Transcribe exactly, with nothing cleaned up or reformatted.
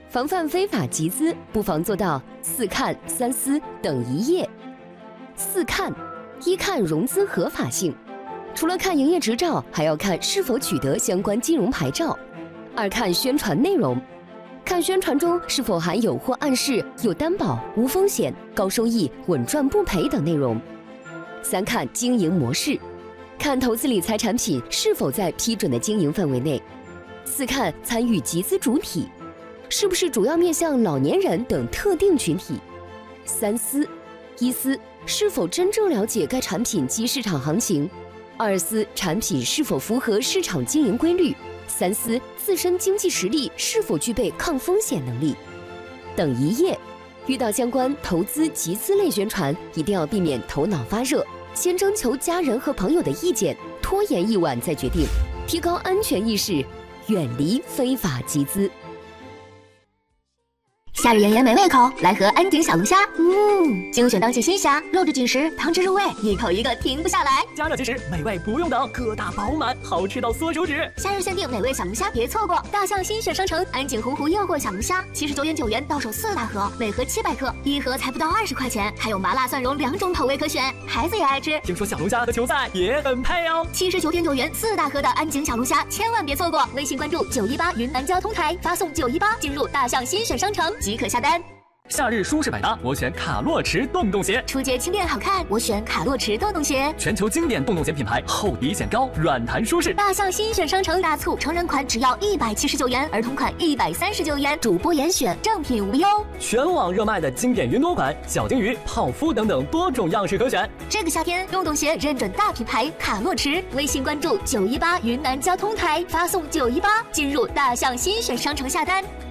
防范非法集资，不妨做到四看三思等一业。四看：一看融资合法性，除了看营业执照，还要看是否取得相关金融牌照。二看宣传内容，看宣传中是否含有或暗示有担保、无风险、高收益、稳赚不赔等内容。三看经营模式，看投资理财产品是否在批准的经营范围内。四看参与集资主体，是不是主要面向老年人等特定群体。三思：一思是否真正了解该产品及市场行情；二思产品是否符合市场经营规律；三思自身经济实力是否具备抗风险能力。等一业：遇到相关投资集资类宣传，一定要避免头脑发热，先征求家人和朋友的意见，拖延一晚再决定，提高安全意识，远离非法集资。 夏日炎炎美味口，来盒安井小龙虾。嗯，精选当季新虾，肉质紧实，汤汁入味，一口一个停不下来。 加热即食，美味不用等，个大饱满，好吃到缩手指。 夏日限定美味小龙虾，别错过！大象新选商城安井洪湖诱惑小龙虾，七十九点九元到手四大盒，每盒七百克，一盒才不到二十块钱，还有麻辣蒜蓉两种口味可选，孩子也爱吃。 听说小龙虾和球赛也很配哦。 七十九点九元四大盒的安井小龙虾，千万别错过！微信关注九一八云南交通台，发送九一八进入大象新选商城即可下单。 夏日舒适百搭，我选卡洛驰洞洞鞋。 出街轻便好看，我选卡洛驰洞洞鞋。 全球经典洞洞鞋品牌，厚底显高，软弹舒适。 大象新选商城大促，成人款只要一百七十九元，儿童款一百三十九元，主播严选，正品无忧。 全网热卖的经典云朵款、小金鱼、泡芙等等多种样式可选。 这个夏天，洞洞鞋认准大品牌卡洛驰，微信关注九一八云南交通台，发送九一八进入大象新选商城下单。